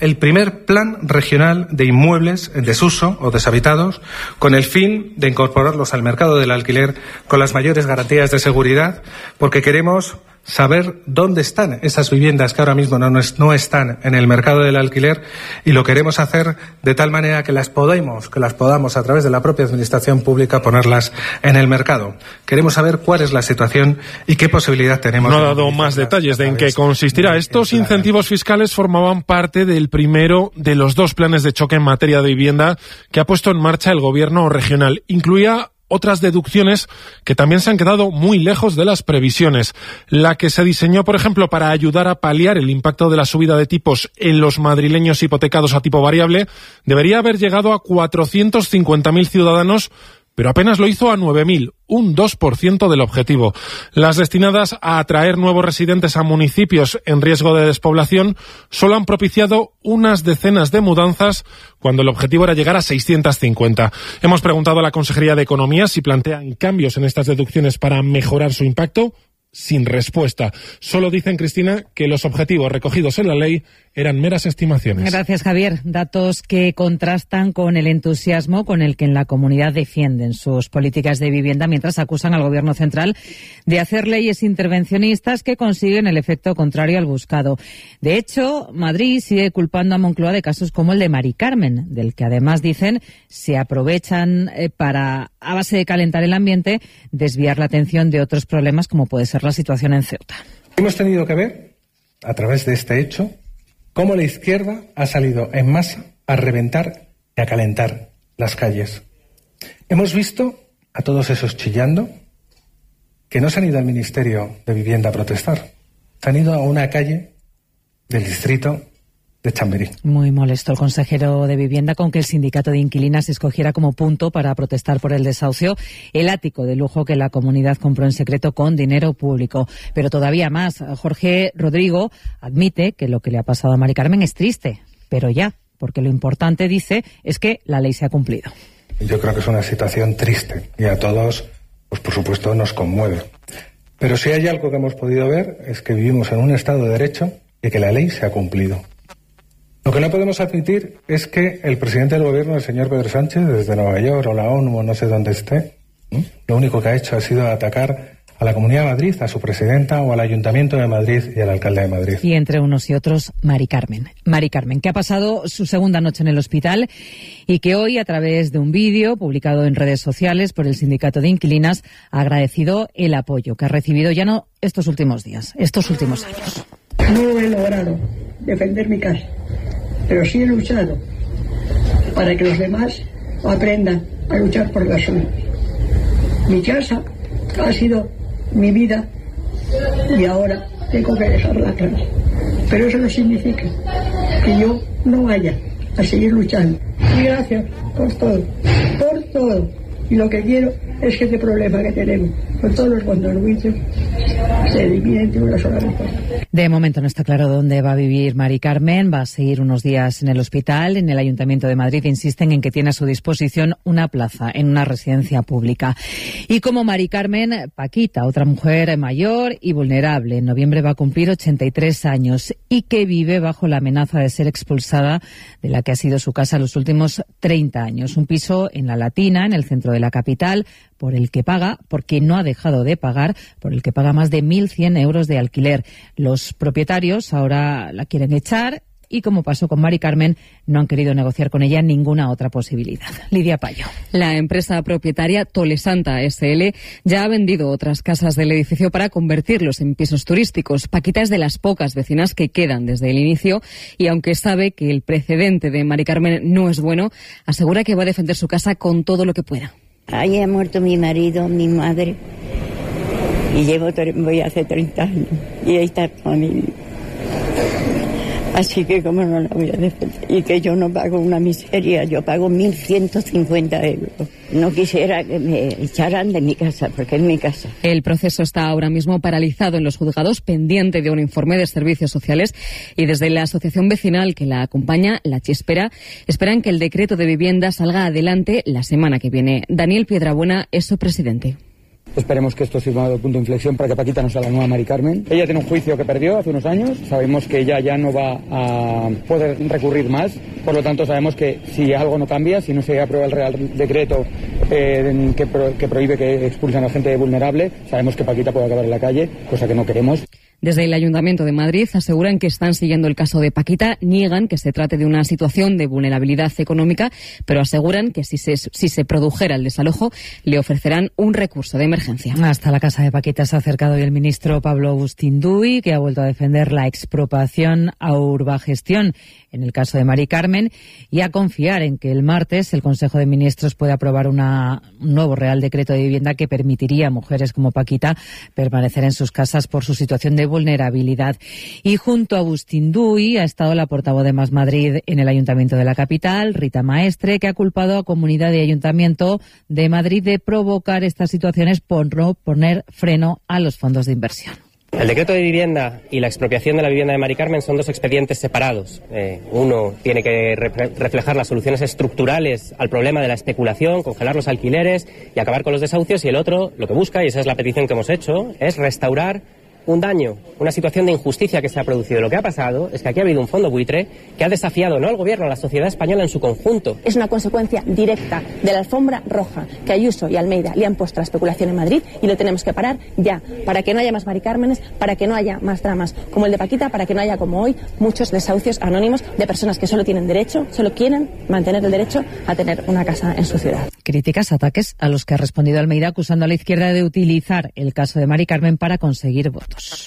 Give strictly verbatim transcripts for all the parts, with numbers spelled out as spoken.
el primer plan regional de inmuebles en desuso o deshabitados con el fin de incorporarlos al mercado del alquiler con las mayores garantías de seguridad, porque queremos saber dónde están esas viviendas que ahora mismo no, no están en el mercado del alquiler, y lo queremos hacer de tal manera que las podemos, que las podamos a través de la propia administración pública ponerlas en el mercado. Queremos saber cuál es la situación y qué posibilidad tenemos. No ha dado más detalles de en qué consistirá. Estos incentivos fiscales formaban parte del primero de los dos planes de choque en materia de vivienda que ha puesto en marcha el gobierno regional. Incluía otras deducciones que también se han quedado muy lejos de las previsiones. La que se diseñó, por ejemplo, para ayudar a paliar el impacto de la subida de tipos en los madrileños hipotecados a tipo variable, debería haber llegado a cuatrocientos cincuenta mil ciudadanos, pero apenas lo hizo a nueve mil, un dos por ciento del objetivo. Las destinadas a atraer nuevos residentes a municipios en riesgo de despoblación solo han propiciado unas decenas de mudanzas cuando el objetivo era llegar a seiscientos cincuenta. Hemos preguntado a la Consejería de Economía si plantean cambios en estas deducciones para mejorar su impacto. Sin respuesta. Solo dicen, Cristina, que los objetivos recogidos en la ley eran meras estimaciones. Gracias, Javier. Datos que contrastan con el entusiasmo con el que en la comunidad defienden sus políticas de vivienda, mientras acusan al Gobierno central de hacer leyes intervencionistas que consiguen el efecto contrario al buscado. De hecho, Madrid sigue culpando a Moncloa de casos como el de Mari Carmen, del que además dicen se aprovechan eh, para, a base de calentar el ambiente, desviar la atención de otros problemas como puede ser la situación en Ceuta. Hemos tenido que ver, a través de este hecho, cómo la izquierda ha salido en masa a reventar y a calentar las calles. Hemos visto a todos esos chillando que no se han ido al Ministerio de Vivienda a protestar, se han ido a una calle del distrito de Chamberí. Muy molesto el consejero de Vivienda con que el sindicato de inquilinas escogiera como punto para protestar por el desahucio el ático de lujo que la comunidad compró en secreto con dinero público. Pero todavía más, Jorge Rodrigo admite que lo que le ha pasado a Mari Carmen es triste, pero ya, porque lo importante, dice, es que la ley se ha cumplido. Yo creo que es una situación triste y a todos, pues por supuesto, nos conmueve. Pero si hay algo que hemos podido ver es que vivimos en un Estado de Derecho y que la ley se ha cumplido. Lo que no podemos admitir es que el presidente del gobierno, el señor Pedro Sánchez, desde Nueva York o la ONU o no sé dónde esté, ¿eh? lo único que ha hecho ha sido atacar a la Comunidad de Madrid, a su presidenta o al Ayuntamiento de Madrid y al alcalde de Madrid. Y entre unos y otros, Mari Carmen. Mari Carmen, que ha pasado su segunda noche en el hospital y que hoy, a través de un vídeo publicado en redes sociales por el Sindicato de Inquilinas, ha agradecido el apoyo que ha recibido ya no estos últimos días, estos últimos años. No lo he logrado defender mi casa, pero sí he luchado para que los demás aprendan a luchar por la suya. Mi casa ha sido mi vida y ahora tengo que dejarla atrás. Pero eso no significa que yo no vaya a seguir luchando. Y gracias por todo, por todo. Y lo que quiero es que este problema que tenemos con todos los condonuncios se elimine de una sola vez. De momento no está claro dónde va a vivir Mari Carmen. Va a seguir unos días en el hospital. En el Ayuntamiento de Madrid insisten en que tiene a su disposición una plaza en una residencia pública. Y como Mari Carmen, Paquita, otra mujer mayor y vulnerable, en noviembre va a cumplir ochenta y tres años y que vive bajo la amenaza de ser expulsada de la que ha sido su casa los últimos treinta años. Un piso en La Latina, en el centro de la capital, por el que paga, porque no ha dejado de pagar, por el que paga más de mil cien euros de alquiler. Los propietarios ahora la quieren echar y, como pasó con Mari Carmen, no han querido negociar con ella ninguna otra posibilidad. Lidia Payo. La empresa propietaria Tolesanta S L ya ha vendido otras casas del edificio para convertirlos en pisos turísticos. Paquita es de las pocas vecinas que quedan desde el inicio y, aunque sabe que el precedente de Mari Carmen no es bueno, asegura que va a defender su casa con todo lo que pueda. Ahí ha muerto mi marido, mi madre, y llevo, voy hace treinta años, y ahí está mi familia. Así que como no la voy a defender, y que yo no pago una miseria, yo pago mil ciento cincuenta euros. No quisiera que me echaran de mi casa, porque es mi casa. El proceso está ahora mismo paralizado en los juzgados, pendiente de un informe de servicios sociales, y desde la asociación vecinal que la acompaña, La Chispera, esperan que el decreto de vivienda salga adelante la semana que viene. Daniel Piedrabuena es su presidente. Esperemos que esto sirva de punto de inflexión para que Paquita no sea la nueva Mari Carmen. Ella tiene un juicio que perdió hace unos años. Sabemos que ella ya no va a poder recurrir más. Por lo tanto, sabemos que si algo no cambia, si no se aprueba el Real Decreto eh, que, pro, que prohíbe que expulsen a gente vulnerable, sabemos que Paquita puede acabar en la calle, cosa que no queremos. Desde el Ayuntamiento de Madrid aseguran que están siguiendo el caso de Paquita, niegan que se trate de una situación de vulnerabilidad económica, pero aseguran que si se, si se produjera el desalojo, le ofrecerán un recurso de emergencia. Hasta la casa de Paquita se ha acercado hoy el ministro Pablo Agustín-Duy, que ha vuelto a defender la expropiación a Urbagestión en el caso de Mari Carmen y a confiar en que el martes el Consejo de Ministros pueda aprobar una, un nuevo Real Decreto de Vivienda que permitiría a mujeres como Paquita permanecer en sus casas por su situación de vulnerabilidad. Y junto a Agustín-Duy ha estado la portavoz de Más Madrid en el Ayuntamiento de la capital, Rita Maestre, que ha culpado a Comunidad y Ayuntamiento de Madrid de provocar estas situaciones por no poner freno a los fondos de inversión. El decreto de vivienda y la expropiación de la vivienda de Mari Carmen son dos expedientes separados. Eh, uno tiene que re- reflejar las soluciones estructurales al problema de la especulación, congelar los alquileres y acabar con los desahucios, y el otro lo que busca, y esa es la petición que hemos hecho, es restaurar un daño, una situación de injusticia que se ha producido. Lo que ha pasado es que aquí ha habido un fondo buitre que ha desafiado no al gobierno, a la sociedad española en su conjunto. Es una consecuencia directa de la alfombra roja que Ayuso y Almeida le han puesto a la especulación en Madrid, y lo tenemos que parar ya, para que no haya más Mari Cármenes, para que no haya más dramas como el de Paquita, para que no haya, como hoy, muchos desahucios anónimos de personas que solo tienen derecho, solo quieren mantener el derecho a tener una casa en su ciudad. Críticas, ataques a los que ha respondido Almeida, acusando a la izquierda de utilizar el caso de Mari Carmen para conseguir votos.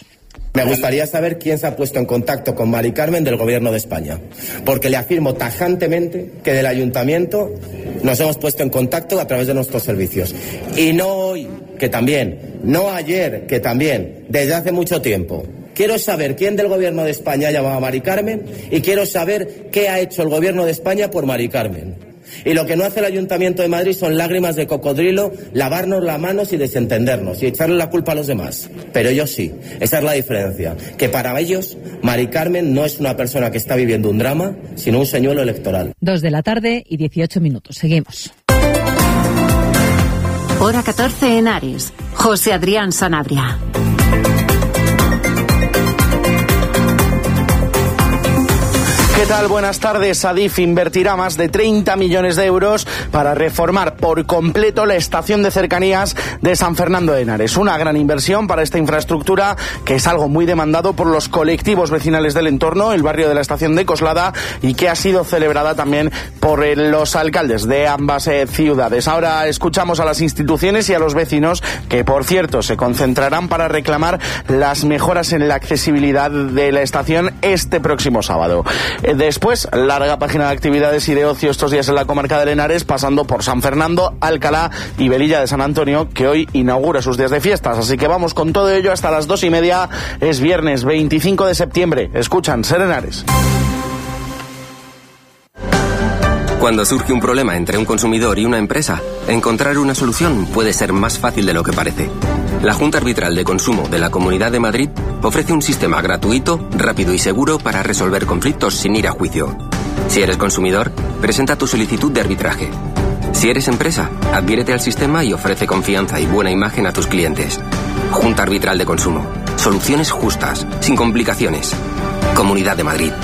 Me gustaría saber quién se ha puesto en contacto con Mari Carmen del Gobierno de España, porque le afirmo tajantemente que del Ayuntamiento nos hemos puesto en contacto a través de nuestros servicios. Y no hoy, que también, no ayer, que también, desde hace mucho tiempo. Quiero saber quién del Gobierno de España ha llamado a Mari Carmen y quiero saber qué ha hecho el Gobierno de España por Mari Carmen. Y lo que no hace el Ayuntamiento de Madrid son lágrimas de cocodrilo, lavarnos las manos y desentendernos y echarle la culpa a los demás. Pero ellos sí, esa es la diferencia. Que para ellos, Mari Carmen no es una persona que está viviendo un drama, sino un señuelo electoral. Dos de la tarde y dieciocho minutos. Seguimos. Hora catorce en Ares. José Adrián Sanabria. ¿Qué tal? Buenas tardes. Adif invertirá más de treinta millones de euros para reformar por completo la estación de cercanías de San Fernando de Henares. Una gran inversión para esta infraestructura, que es algo muy demandado por los colectivos vecinales del entorno, el barrio de la estación de Coslada, y que ha sido celebrada también por eh, los alcaldes de ambas eh, ciudades. Ahora escuchamos a las instituciones y a los vecinos, que por cierto se concentrarán para reclamar las mejoras en la accesibilidad de la estación este próximo sábado. Después, larga página de actividades y de ocio estos días en la comarca de Henares, pasando por San Fernando, Alcalá y Velilla de San Antonio, que hoy inaugura sus días de fiestas. Así que vamos con todo ello hasta las dos y media. Es viernes veinticinco de septiembre. Escuchan Ser Henares. Cuando surge un problema entre un consumidor y una empresa, encontrar una solución puede ser más fácil de lo que parece. La Junta Arbitral de Consumo de la Comunidad de Madrid ofrece un sistema gratuito, rápido y seguro para resolver conflictos sin ir a juicio. Si eres consumidor, presenta tu solicitud de arbitraje. Si eres empresa, adhiérete al sistema y ofrece confianza y buena imagen a tus clientes. Junta Arbitral de Consumo. Soluciones justas, sin complicaciones. Comunidad de Madrid.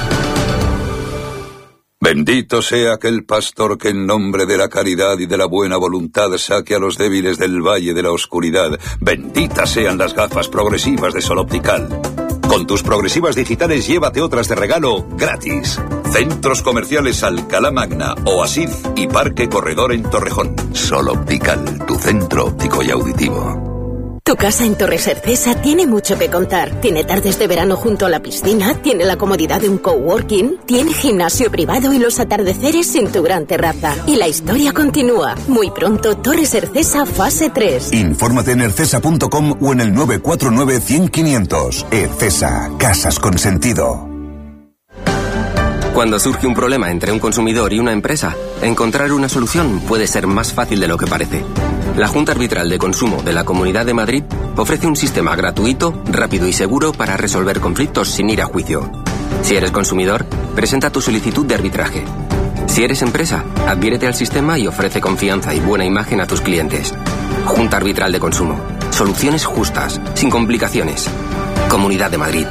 Bendito sea aquel pastor que en nombre de la caridad y de la buena voluntad saque a los débiles del valle de la oscuridad. Benditas sean las gafas progresivas de Sol Optical. Con tus progresivas digitales llévate otras de regalo gratis. Centros comerciales Alcalá Magna, Oasif y Parque Corredor en Torrejón. Sol Optical, tu centro óptico y auditivo. Tu casa en Torres Hercesa tiene mucho que contar. Tiene tardes de verano junto a la piscina, tiene la comodidad de un coworking, tiene gimnasio privado y los atardeceres en tu gran terraza. Y la historia continúa. Muy pronto, Torres Hercesa fase tres. Infórmate en hercesa punto com o en el nueve cuatro nueve, cien, quinientos. Hercesa, casas con sentido. Cuando surge un problema entre un consumidor y una empresa, encontrar una solución puede ser más fácil de lo que parece. La Junta Arbitral de Consumo de la Comunidad de Madrid ofrece un sistema gratuito, rápido y seguro para resolver conflictos sin ir a juicio. Si eres consumidor, presenta tu solicitud de arbitraje. Si eres empresa, adhiérete al sistema y ofrece confianza y buena imagen a tus clientes. Junta Arbitral de Consumo. Soluciones justas, sin complicaciones. Comunidad de Madrid.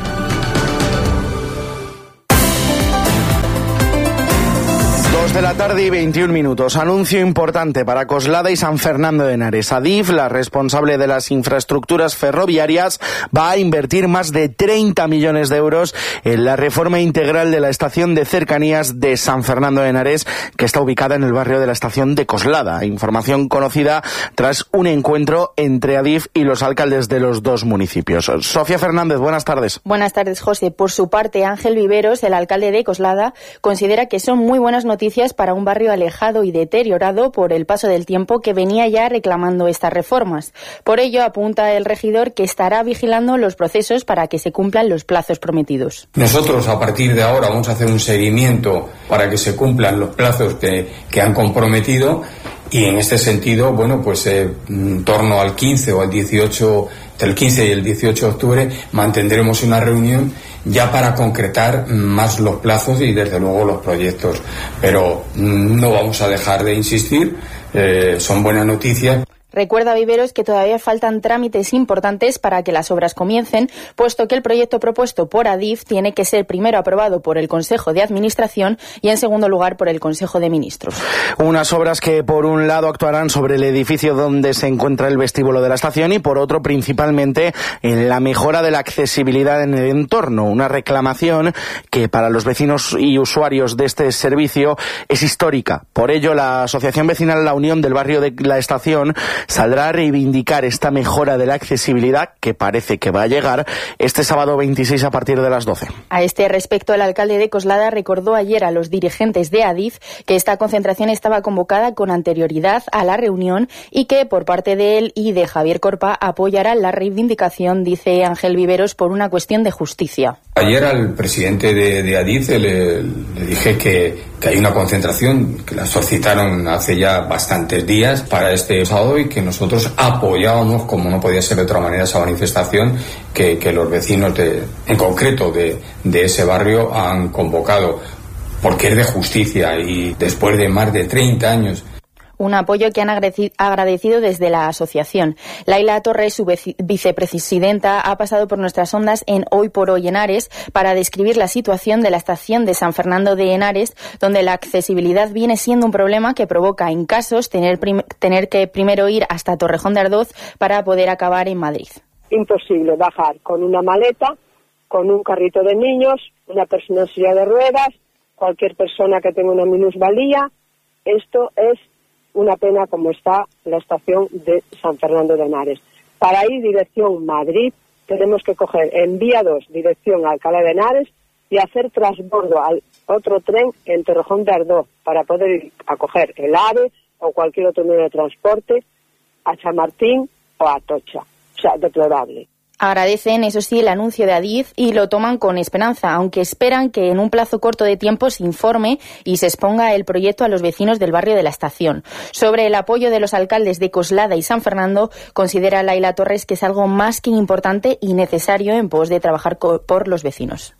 De la tarde y veintiún minutos. Anuncio importante para Coslada y San Fernando de Henares. Adif, la responsable de las infraestructuras ferroviarias, va a invertir más de treinta millones de euros en la reforma integral de la estación de cercanías de San Fernando de Henares, que está ubicada en el barrio de la estación de Coslada. Información conocida tras un encuentro entre Adif y los alcaldes de los dos municipios. Sofía Fernández, buenas tardes. Buenas tardes, José. Por su parte, Ángel Viveros, el alcalde de Coslada, considera que son muy buenas noticias para un barrio alejado y deteriorado por el paso del tiempo que venía ya reclamando estas reformas. Por ello, apunta el regidor que estará vigilando los procesos para que se cumplan los plazos prometidos. Nosotros, a partir de ahora, vamos a hacer un seguimiento para que se cumplan los plazos que, que han comprometido, y en este sentido, bueno, pues eh, en torno al quince o al dieciocho, entre el quince y el dieciocho de octubre, mantendremos una reunión ya para concretar más los plazos y desde luego los proyectos. Pero no vamos a dejar de insistir, eh, son buenas noticias. Recuerda Viveros que todavía faltan trámites importantes para que las obras comiencen, puesto que el proyecto propuesto por Adif tiene que ser primero aprobado por el Consejo de Administración y en segundo lugar por el Consejo de Ministros. Unas obras que por un lado actuarán sobre el edificio donde se encuentra el vestíbulo de la estación y por otro principalmente en la mejora de la accesibilidad en el entorno, una reclamación que para los vecinos y usuarios de este servicio es histórica. Por ello, la Asociación Vecinal La Unión del barrio de la estación saldrá a reivindicar esta mejora de la accesibilidad que parece que va a llegar este sábado veintiséis a partir de las doce. A este respecto, el alcalde de Coslada recordó ayer a los dirigentes de Adif que esta concentración estaba convocada con anterioridad a la reunión y que por parte de él y de Javier Corpa apoyará la reivindicación, dice Ángel Viveros, por una cuestión de justicia. Ayer al presidente de, de Adif le, le dije que, que hay una concentración que la solicitaron hace ya bastantes días para este sábado y que nosotros apoyábamos, como no podía ser de otra manera, esa manifestación que, que los vecinos de, en concreto de, de ese barrio han convocado, porque es de justicia y después de más de treinta años. Un apoyo que han agradecido desde la asociación. Laila Torres, su vicepresidenta, ha pasado por nuestras ondas en Hoy por Hoy Henares para describir la situación de la estación de San Fernando de Henares, donde la accesibilidad viene siendo un problema que provoca en casos tener, prim- tener que primero ir hasta Torrejón de Ardoz para poder acabar en Madrid. Imposible bajar con una maleta, con un carrito de niños, una persona en silla de ruedas, cualquier persona que tenga una minusvalía. Esto es una pena como está la estación de San Fernando de Henares. Para ir dirección Madrid tenemos que coger en vía dos dirección Alcalá de Henares y hacer transbordo al otro tren en Torrejón de Ardoz para poder ir a coger el AVE o cualquier otro medio de transporte a Chamartín o a Atocha. O sea, deplorable. Agradecen, eso sí, el anuncio de Adif y lo toman con esperanza, aunque esperan que en un plazo corto de tiempo se informe y se exponga el proyecto a los vecinos del barrio de la estación. Sobre el apoyo de los alcaldes de Coslada y San Fernando, considera Laila Torres que es algo más que importante y necesario en pos de trabajar por los vecinos.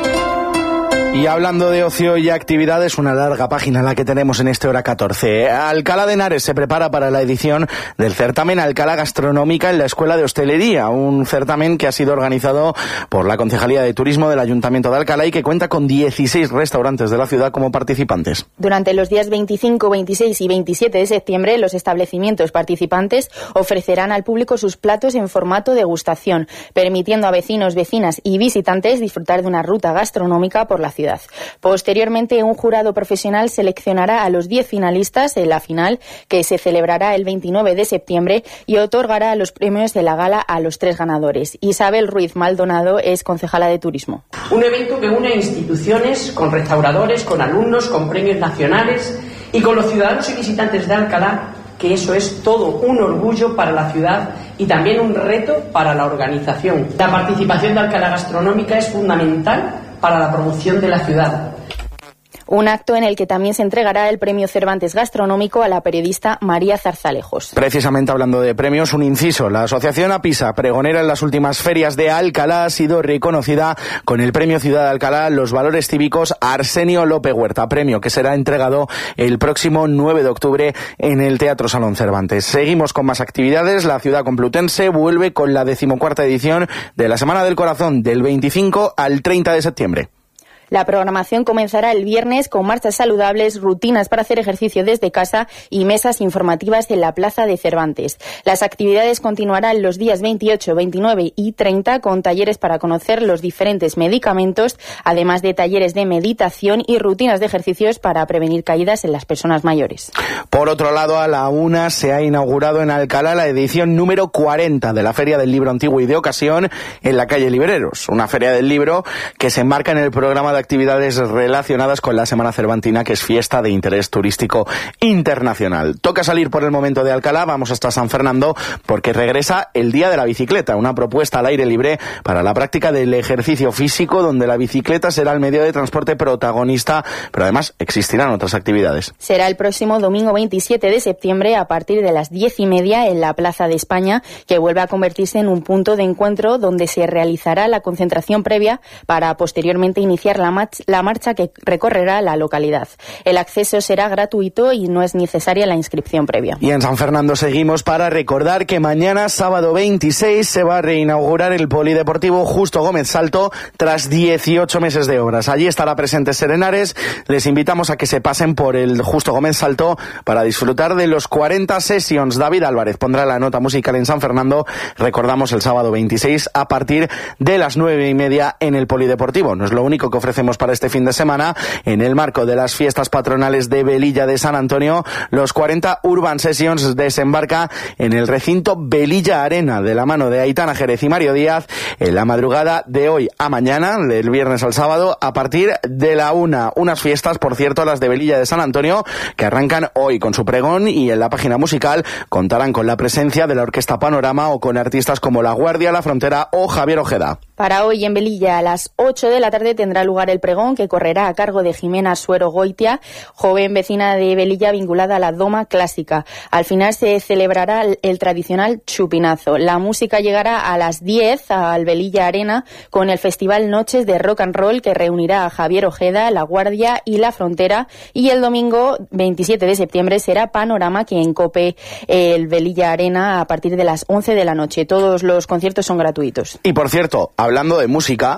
Y hablando de ocio y actividades, una larga página la que tenemos en este hora catorce. Alcalá de Henares se prepara para la edición del certamen Alcalá Gastronómica en la Escuela de Hostelería, un certamen que ha sido organizado por la Concejalía de Turismo del Ayuntamiento de Alcalá y que cuenta con dieciséis restaurantes de la ciudad como participantes. Durante los días veinticinco, veintiséis y veintisiete de septiembre, los establecimientos participantes ofrecerán al público sus platos en formato degustación, permitiendo a vecinos, vecinas y visitantes disfrutar de una ruta gastronómica por la ciudad. Posteriormente, un jurado profesional seleccionará a los diez finalistas en la final, que se celebrará el veintinueve de septiembre, y otorgará los premios de la gala a los tres ganadores. Isabel Ruiz Maldonado es concejala de Turismo. Un evento que une instituciones con restauradores, con alumnos, con premios nacionales y con los ciudadanos y visitantes de Alcalá, que eso es todo un orgullo para la ciudad y también un reto para la organización. La participación de Alcalá Gastronómica es fundamental para la promoción de la ciudad. Un acto en el que también se entregará el premio Cervantes Gastronómico a la periodista María Zarzalejos. Precisamente hablando de premios, un inciso. La asociación APISA, pregonera en las últimas ferias de Alcalá, ha sido reconocida con el premio Ciudad de Alcalá Los Valores Cívicos Arsenio López Huerta, premio que será entregado el próximo nueve de octubre en el Teatro Salón Cervantes. Seguimos con más actividades. La ciudad complutense vuelve con la decimocuarta edición de la Semana del Corazón, del veinticinco al treinta de septiembre. La programación comenzará el viernes con marchas saludables, rutinas para hacer ejercicio desde casa y mesas informativas en la Plaza de Cervantes. Las actividades continuarán los días veintiocho, veintinueve y treinta con talleres para conocer los diferentes medicamentos, además de talleres de meditación y rutinas de ejercicios para prevenir caídas en las personas mayores. Por otro lado, a la una se ha inaugurado en Alcalá la edición número cuarenta de la Feria del Libro Antiguo y de Ocasión en la calle Libreros, una feria del libro que se enmarca en el programa de actividades relacionadas con la Semana Cervantina, que es fiesta de interés turístico internacional. Toca salir por el momento de Alcalá, vamos hasta San Fernando, porque regresa el Día de la Bicicleta, una propuesta al aire libre para la práctica del ejercicio físico, donde la bicicleta será el medio de transporte protagonista, pero además existirán otras actividades. Será el próximo domingo veintisiete de septiembre a partir de las diez y media en la Plaza de España, que vuelve a convertirse en un punto de encuentro donde se realizará la concentración previa para posteriormente iniciar la, march- la marcha que recorrerá la localidad. El acceso será gratuito y no es necesaria la inscripción previa. Y en San Fernando seguimos para recordar que mañana, sábado veintiséis, se va a reinaugurar el Polideportivo Justo Gómez Salto tras dieciocho meses de obras. Allí estará presente Serenares. Les invitamos a que se pasen por el Justo Gómez Salto para disfrutar de los cuarenta Sessions. David Álvarez pondrá la nota musical en San Fernando. Recordamos el sábado veintiséis a partir de las nueve y media en el Polideportivo. No es lo único que ofrecemos para este fin de semana. En el marco de las fiestas patronales de Velilla de San Antonio, los cuarenta Urban Sessions desembarca en el recinto Velilla Arena de la mano de Aitana Jerez y Mario Díaz en la madrugada de hoy a mañana, del viernes al sábado, a partir de la una. Unas fiestas, por cierto, las de Velilla de San Antonio, que arrancan hoy con su pregón, y en la página musical contarán con la presencia de la Orquesta Panorama o con artistas como La Guardia, La Frontera o Javier Ojeda. Para hoy en Velilla a las ocho de la tarde tendrá lugar el pregón, que correrá a cargo de Jimena Suero Goitia, joven vecina de Velilla vinculada a la doma clásica. Al final se celebrará el, el tradicional chupinazo. La música llegará a las diez al Velilla Arena con el Festival Noches de Rock and Roll, que reunirá a Javier Ojeda, La Guardia y La Frontera, y el domingo veintisiete de septiembre será Panorama, que encope el Velilla Arena a partir de las once de la noche. Todos los conciertos son gratuitos. Y por cierto, hablando de música,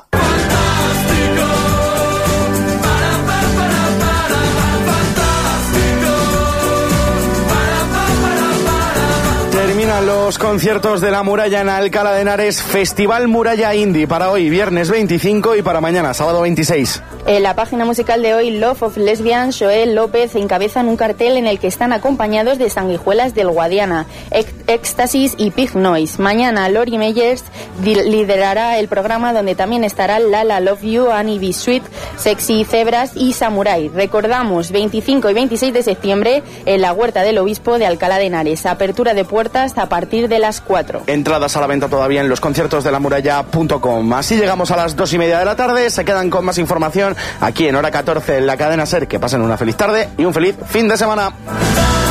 terminan los conciertos de la Muralla en Alcalá de Henares. Festival Muralla Indie para hoy, viernes veinticinco, y para mañana, sábado veintiséis. En la página musical de hoy, Love of Lesbians, Joel López encabezan un cartel en el que están acompañados de Sanguijuelas del Guadiana, Éxtasis y Pig Noise. Mañana, Lori Meyers liderará el programa, donde también estará Lala Love You, Annie B. Sweet, Sexy Zebras y Samurai. Recordamos, veinticinco y veintiséis de septiembre en la Huerta del Obispo de Alcalá de Henares. Apertura de puertas a partir de las cuatro. Entradas a la venta todavía en los conciertos de la muralla punto com. Así llegamos a las dos y media de la tarde. Se quedan con más información aquí en Hora catorce en la cadena SER. Que pasen una feliz tarde y un feliz fin de semana.